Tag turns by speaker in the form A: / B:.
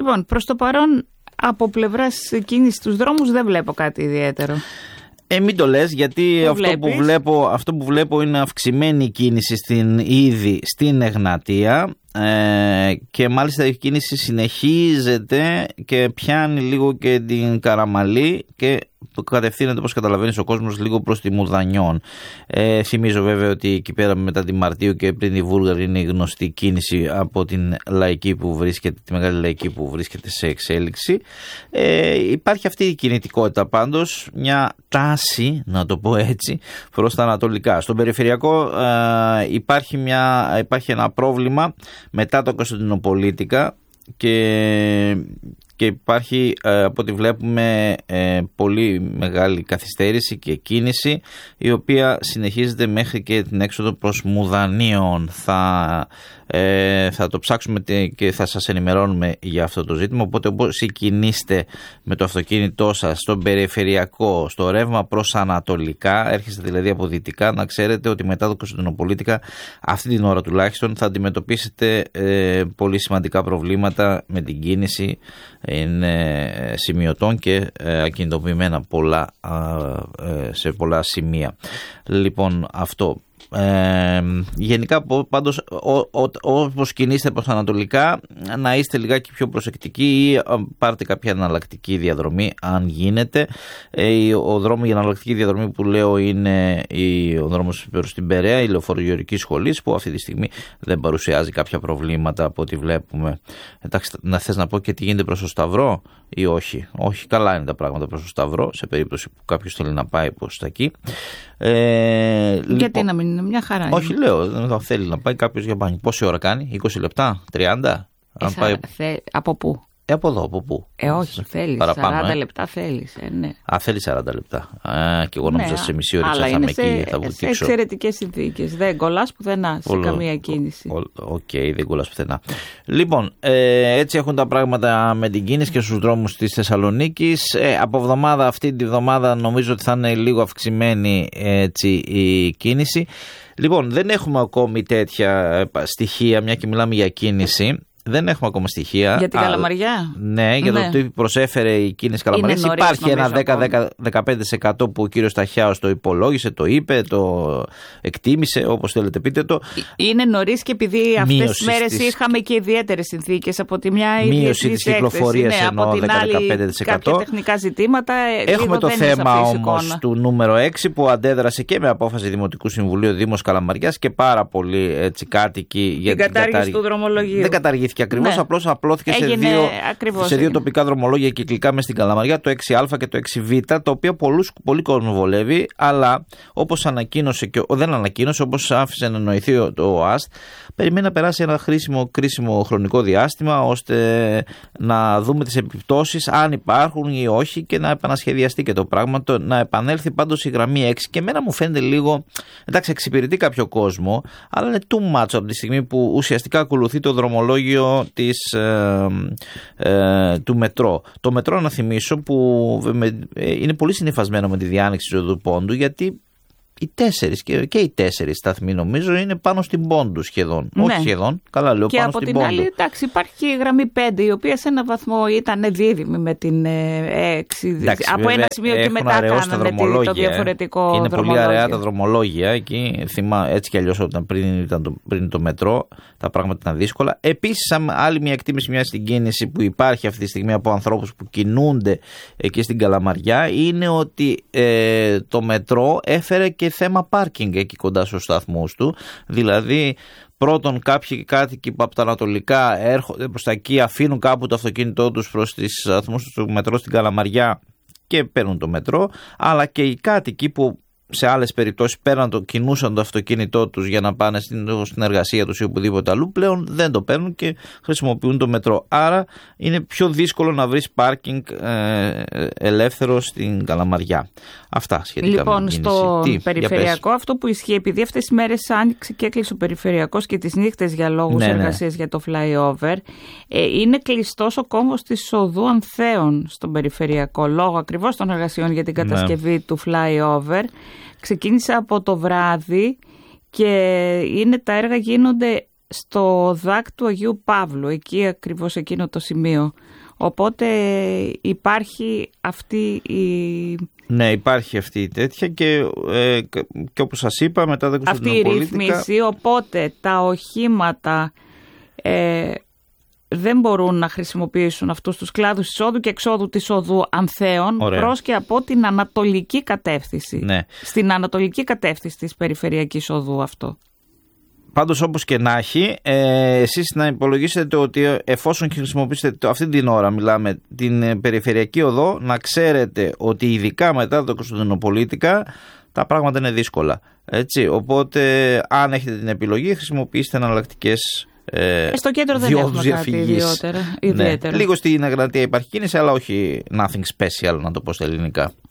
A: Λοιπόν, προς το παρόν, από πλευράς κίνησης στους δρόμους δεν βλέπω κάτι ιδιαίτερο.
B: Μην το λες, γιατί αυτό που βλέπω είναι αυξημένη κίνηση ήδη στην Εγνατία, και μάλιστα η κίνηση συνεχίζεται και πιάνει λίγο και την Καραμαλή και κατευθύνεται, όπως καταλαβαίνεις, ο κόσμος λίγο προς τη Μουδανιών. Θυμίζω βέβαια ότι εκεί πέρα μετά τη Μαρτίου και πριν τη Βούλγαρη είναι η γνωστή κίνηση από την Λαϊκή που βρίσκεται, τη Μεγάλη Λαϊκή που βρίσκεται σε εξέλιξη. Υπάρχει αυτή η κινητικότητα πάντως, μια τάση, να το πω έτσι, προς τα ανατολικά. Στον περιφερειακό υπάρχει ένα πρόβλημα μετά το Κωνσταντινοπολίτικα και υπάρχει, από ό,τι βλέπουμε, πολύ μεγάλη καθυστέρηση και κίνηση, η οποία συνεχίζεται μέχρι και την έξοδο προς Μουδανίων. Θα το ψάξουμε και θα σας ενημερώνουμε για αυτό το ζήτημα, οπότε όσοι κινείστε με το αυτοκίνητό σας στον περιφερειακό, στο ρεύμα προς ανατολικά, έρχεστε δηλαδή από δυτικά, να ξέρετε ότι μετά το Κωνσταντινοπολίτικα, αυτή την ώρα τουλάχιστον, θα αντιμετωπίσετε πολύ σημαντικά προβλήματα με την κίνηση. Είναι σημειωτών και ακινητοποιημένα σε πολλά σημεία. Λοιπόν, αυτό. Γενικά πάντως, όπως κινείστε προς ανατολικά, να είστε λιγάκι πιο προσεκτικοί ή πάρτε κάποια εναλλακτική διαδρομή αν γίνεται. Η εναλλακτική διαδρομή που λέω είναι ο δρόμος προς την Περαία, η Λεωφορογειορική Σχολής, που αυτή τη στιγμή δεν παρουσιάζει κάποια προβλήματα από ό,τι βλέπουμε. Εντάξει, να θες να πω και τι γίνεται προς το Σταυρό ή όχι? Όχι, καλά είναι τα πράγματα προς το Σταυρό, σε περίπτωση που κάποιος θέλει να πάει προς τα εκεί.
A: Γιατί να μην είναι μια χαρά?
B: Όχι, λέω, δεν θέλει να πάει κάποιος για μπάνιο. Πόση ώρα κάνει? 20 λεπτά, 30?
A: Από πού?
B: Από εδώ, από πού?
A: Όχι, θέλει. 40 λεπτά θέλεις. Ναι.
B: Θέλει 40 λεπτά. Και εγώ νόμιζα σε μισή ώρα θα είμαι εκεί.
A: Σε εξαιρετικές συνθήκες. Δεν κολλάς πουθενά σε καμία κίνηση.
B: Δεν κολλάς πουθενά. Λοιπόν, έτσι έχουν τα πράγματα με την κίνηση και στους δρόμους της Θεσσαλονίκης. Από αυτή τη βδομάδα νομίζω ότι θα είναι λίγο αυξημένη η κίνηση. Λοιπόν, δεν έχουμε ακόμη τέτοια στοιχεία, μια και μιλάμε για κίνηση. Δεν έχουμε ακόμα στοιχεία.
A: Για την Καλαμαριά.
B: Ναι, για το τι προσέφερε η κίνηση Καλαμαριάς. Υπάρχει ένα 10-15% που ο κύριος Ταχιάος το υπολόγισε, το είπε, το εκτίμησε, όπως θέλετε πείτε το.
A: Είναι νωρίς και επειδή αυτές τις μέρες είχαμε και ιδιαίτερες συνθήκες. Από τη μια
B: μείωση της κυκλοφορίας εννοώ 10-15%.
A: Κάποια τεχνικά ζητήματα.
B: Έχουμε το θέμα όμως του νούμερο 6 που αντέδρασε και με απόφαση Δημοτικού Συμβουλίου Δήμος Καλαμαριάς και πάρα πολλοί κάτοικοι για την κατάργηση του
A: δρομολογίου.
B: Δεν καταργήθηκε ακριβώς, απλώς απλώθηκε σε δύο τοπικά δρομολόγια κυκλικά μες στην Καλαμαριά, το 6α και το 6β, τα οποία πολύ κόσμο βολεύει, αλλά όπως ανακοίνωσε και δεν ανακοίνωσε, όπως άφησε να εννοηθεί ο ΟΑΣΤ, περιμένει να περάσει ένα κρίσιμο χρονικό διάστημα, ώστε να δούμε τις επιπτώσεις, αν υπάρχουν ή όχι, και να επανασχεδιαστεί και το πράγμα, να επανέλθει πάντως η γραμμή 6. Και εμένα μου φαίνεται λίγο, εντάξει, εξυπηρετεί κάποιο κόσμο, αλλά είναι too much από τη στιγμή που ουσιαστικά ακολουθεί το δρομολόγιο του μετρό. Το μετρό, να θυμίσω, που είναι πολύ συνυφασμένο με τη διάνοιξη του οδού Πόντου, γιατί και οι 4 σταθμοί νομίζω είναι πάνω στην Πόντου σχεδόν. Ναι. Όχι σχεδόν, καλά λέω, και πάνω στην Πόντου. Και από την άλλη, εντάξει, υπάρχει και η γραμμή 5, η οποία σε έναν βαθμό ήταν δίδυμη με την 6. Εντάξει,
A: από ένα σημείο και μετά κάνανε το διαφορετικό.
B: Είναι πολύ αραιά τα δρομολόγια εκεί. Έτσι κι αλλιώς όταν πριν το μετρό τα πράγματα ήταν δύσκολα. Επίσης, άλλη μια εκτίμηση μια στην κίνηση που υπάρχει αυτή τη στιγμή από ανθρώπους που κινούνται εκεί στην Καλαμαριά είναι ότι το μετρό έφερε και θέμα πάρκινγκ εκεί κοντά στους σταθμούς του. Δηλαδή, πρώτον, κάποιοι κάτοικοι που από τα ανατολικά έρχονται προς τα εκεί, αφήνουν κάπου το αυτοκίνητό τους προς τις σταθμούς του μετρό στην Καλαμαριά και παίρνουν το μετρό, αλλά και οι κάτοικοι που σε άλλες περιπτώσεις κινούσαν το αυτοκίνητό τους για να πάνε στην εργασία τους ή οπουδήποτε αλλού, πλέον δεν το παίρνουν και χρησιμοποιούν το μετρό. Άρα είναι πιο δύσκολο να βρεις πάρκινγκ ελεύθερο στην Καλαμαριά. Αυτά σχετικά με την κίνηση.
A: Λοιπόν, στο περιφερειακό αυτό που ισχύει, επειδή αυτές τις μέρες άνοιξε και έκλεισε ο περιφερειακός και τις νύχτες για λόγους εργασίας για το flyover, είναι κλειστός ο κόμβος της οδού Ανθέων στον περιφερειακό, λόγω ακριβώς των εργασιών για την κατασκευή του flyover. Ξεκίνησε από το βράδυ και τα έργα γίνονται στο ΔΑΚ του Αγίου Παύλου, εκεί ακριβώς εκείνο το σημείο. Οπότε υπάρχει αυτή η...
B: Ναι, υπάρχει αυτή η τέτοια και όπως σας είπα μετά δεν
A: αυτή η ρύθμιση, οπότε τα οχήματα δεν μπορούν να χρησιμοποιήσουν αυτούς τους κλάδους εισόδου και εξόδου της οδού Ανθέων προς και από την ανατολική κατεύθυνση.
B: Ναι.
A: Στην ανατολική κατεύθυνση της περιφερειακής οδού αυτό.
B: Πάντως όπως και να έχει, εσείς να υπολογίσετε ότι εφόσον χρησιμοποιήσετε αυτή την ώρα, μιλάμε, την περιφερειακή οδό, να ξέρετε ότι ειδικά μετά το Κωνσταντινοπολίτικα τα πράγματα είναι δύσκολα. Έτσι, οπότε αν έχετε την επιλογή χρησιμοποιήστε εναλλακτικές
A: στο κέντρο δεν έχουμε κάτι ιδιαίτερα.
B: Ναι. Λίγο στην Εγνατία υπάρχει κίνηση, αλλά όχι nothing special, να το πω στα ελληνικά.